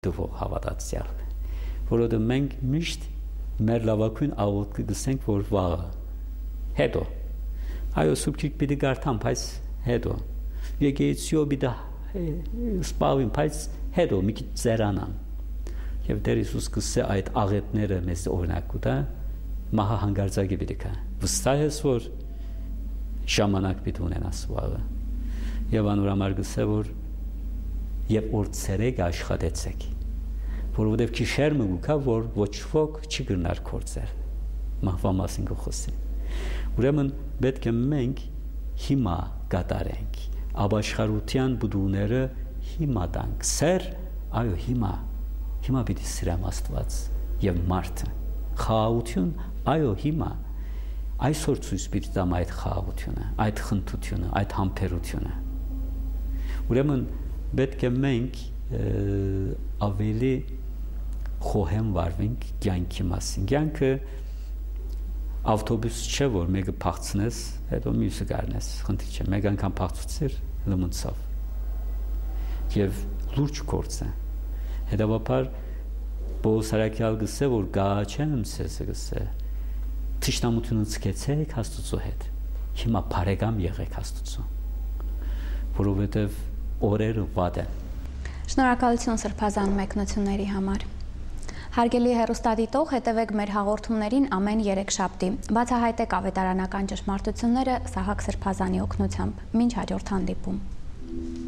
տվող հավատացյալ, որովհետև մենք միշտ մեր լավագույն աղոթքը գսենք, որ վաղը, հետո, այո, սուբքիկ պիտի գարտամ, բայց հետո, եկեցիո պիտի սպավին, բայց հետո, մի քիչ ծերանամ, և Տեր Հիսուս կսե այդ աղետները մեզ օրինակ ուտա, մահա հանգարձակի պիտի կա, վստահ ես, որ ժամանակ պիտի ունենաս վաղը, և անուրամար գսե, որ և որ ցերեկ աշխատեցեք, որովհետև քիշեր մգուկա, որ ոչ ոք չի գրնար կործեր, մահվա մասին կխոսի, ուրեմն պետք է մենք հիմա կատարենք, ապաշխարության բուդուները հիմա տանք, սեր, այո հիմա պիտի սիրեմ Աստված և մարդը, խաղաղություն, այո հիմա, այսօր ցույց պիտի տամ այդ խաղաղությունը, այդ խնդությունը, այդ համբերությունը, ուրեմն պետք է մենք ավելի խոհեմ վարվենք կյանքի մասին, կյանքը ավտոբուս չէ, որ մեկը փախցնես, հետո մյուսը գարնես, խնդիր չէ, մեկ անգամ փախցուցիր, լմնցավ, և լուրջ գործ է, հետևաբար Պողոս Արաքյալ գսե, որ գաչեմ սեզը գսե, թշնամությունը ցկեցեք Աստծո հետ, հիմա բարեկամ եղեք Աստծո, որովհետև օրերը վատ են։ Շնորհակալություն սրբազան մեկնությունների համար։ Հարգելի հեռուստադիտող, հետևեք մեր հաղորդումներին ամեն երեքշաբթի, բացահայտեք ավետարանական ճշմարտությունները Սահակ Սրբազանի օգնությամբ։ Մինչ հաջորդ հանդիպում։